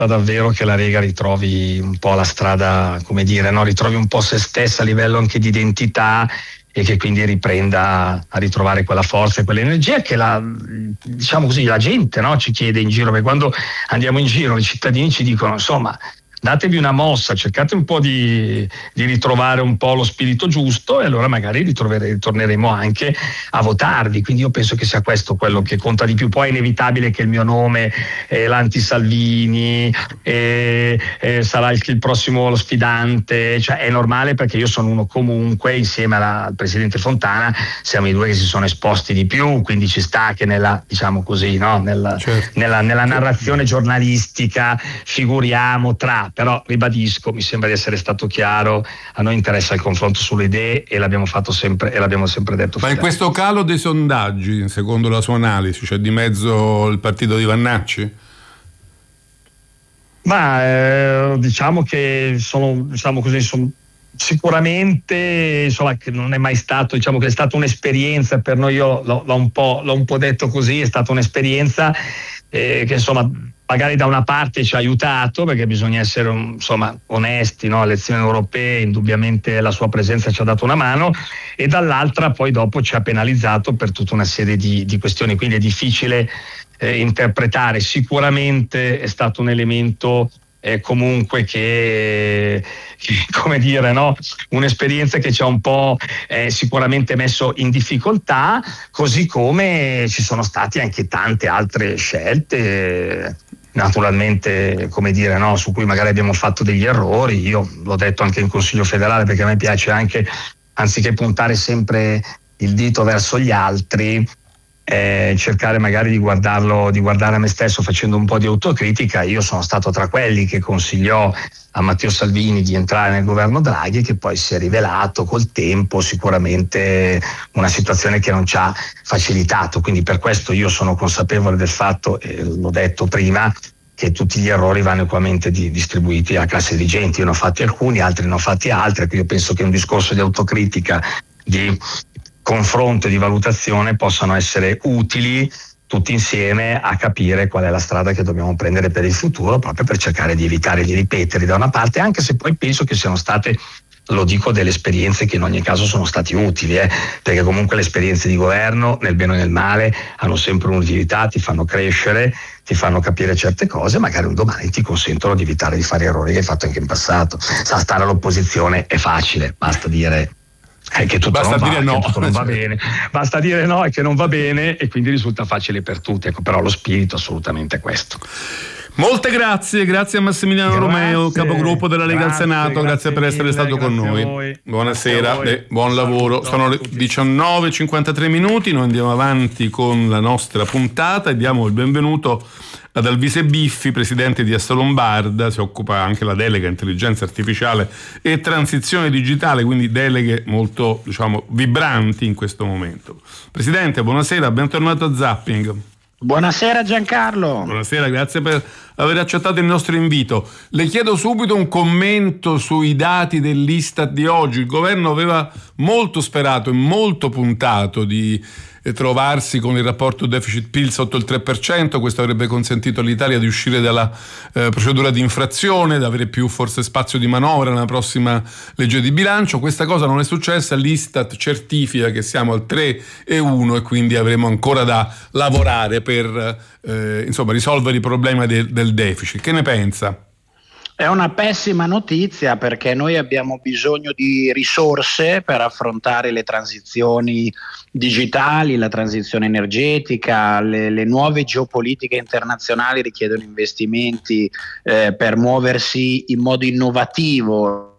davvero che la Lega ritrovi un po' la strada, come dire, no? Ritrovi un po' se stessa a livello anche di identità, e che quindi riprenda a ritrovare quella forza e quell'energia che diciamo così, la gente, no, ci chiede in giro, perché quando andiamo in giro i cittadini ci dicono, insomma, datevi una mossa, cercate un po' di ritrovare un po' lo spirito giusto, e allora magari ritorneremo anche a votarvi. Quindi io penso che sia questo quello che conta di più. Poi è inevitabile che il mio nome è l'anti-Salvini, sarà il prossimo lo sfidante, cioè è normale, perché io sono uno comunque, insieme al presidente Fontana siamo i due che si sono esposti di più, quindi ci sta che nella, diciamo così, no, certo, nella narrazione giornalistica figuriamo però ribadisco, mi sembra di essere stato chiaro, a noi interessa il confronto sulle idee, e l'abbiamo fatto sempre, e l'abbiamo sempre detto. Ma in questo calo dei sondaggi, secondo la sua analisi, c'è di mezzo il partito di Vannacci? Ma diciamo che sono sicuramente, insomma, che non è mai stato, diciamo che è stata un'esperienza per noi, io l'ho un po' detto così, è stata un'esperienza che insomma magari da una parte ci ha aiutato, perché bisogna essere onesti, no? Le elezioni europee, indubbiamente la sua presenza ci ha dato una mano, e dall'altra poi dopo ci ha penalizzato per tutta una serie di questioni, quindi è difficile interpretare. Sicuramente è stato un elemento comunque che come dire, no? Un'esperienza che ci ha un po' sicuramente messo in difficoltà, così come ci sono state anche tante altre scelte, naturalmente, come dire, no? Su cui magari abbiamo fatto degli errori. Io l'ho detto anche in Consiglio federale, perché a me piace anche, anziché puntare sempre il dito verso gli altri, cercare magari di guardare a me stesso facendo un po' di autocritica. Io sono stato tra quelli che consigliò a Matteo Salvini di entrare nel governo Draghi, che poi si è rivelato col tempo sicuramente una situazione che non ci ha facilitato. Quindi per questo io sono consapevole del fatto, l'ho detto prima, che tutti gli errori vanno equamente distribuiti alla classe dirigente. Io ne ho fatti alcuni, altri ne ho fatti altri. Io penso che un discorso di autocritica, di confronto e di valutazione possano essere utili tutti insieme a capire qual è la strada che dobbiamo prendere per il futuro, proprio per cercare di evitare di ripeterli da una parte, anche se poi penso che siano state, lo dico, delle esperienze che in ogni caso sono stati utili, perché comunque le esperienze di governo, nel bene o nel male, hanno sempre un'utilità, ti fanno crescere, ti fanno capire certe cose, magari un domani ti consentono di evitare di fare errori che hai fatto anche in passato. Stare all'opposizione è facile, basta dire che tutto basta non va, dire no. che tutto non va bene, basta dire no e che non va bene, e quindi risulta facile per tutti. Ecco, però lo spirito assolutamente è questo. Molte grazie a Massimiliano Romeo, capogruppo della Lega al Senato, grazie per essere stato con noi. Buonasera e buon lavoro. Sono le 19:53 minuti, noi andiamo avanti con la nostra puntata e diamo il benvenuto ad Alvise Biffi, presidente di Assolombarda, si occupa anche la delega intelligenza artificiale e transizione digitale, quindi deleghe molto, vibranti in questo momento. Presidente, buonasera, bentornato a Zapping. Buonasera Giancarlo. Buonasera, grazie per aver accettato il nostro invito. Le chiedo subito un commento sui dati dell'Istat di oggi. Il governo aveva molto sperato e molto puntato di trovarsi con il rapporto deficit-PIL sotto il 3%, questo avrebbe consentito all'Italia di uscire dalla procedura di infrazione, di avere più forse spazio di manovra nella prossima legge di bilancio. Questa cosa non è successa, l'Istat certifica che siamo al 3,1 e quindi avremo ancora da lavorare per risolvere i problemi del deficit. Che ne pensa? È una pessima notizia, perché noi abbiamo bisogno di risorse per affrontare le transizioni digitali, la transizione energetica, le nuove geopolitiche internazionali richiedono investimenti per muoversi in modo innovativo.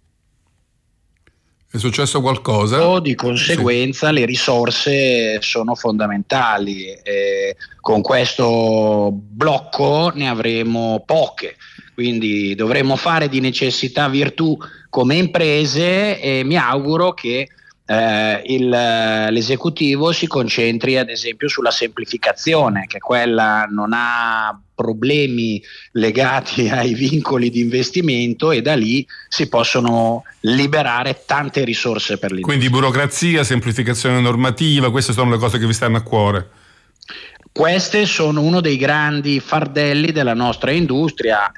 È successo qualcosa? Di conseguenza sì. Le risorse sono fondamentali. Con questo blocco ne avremo poche. Quindi dovremmo fare di necessità virtù come imprese, e mi auguro che l'esecutivo si concentri ad esempio sulla semplificazione, che quella non ha problemi legati ai vincoli di investimento, e da lì si possono liberare tante risorse per l'industria. Quindi burocrazia, semplificazione normativa, queste sono le cose che vi stanno a cuore. Queste sono uno dei grandi fardelli della nostra industria.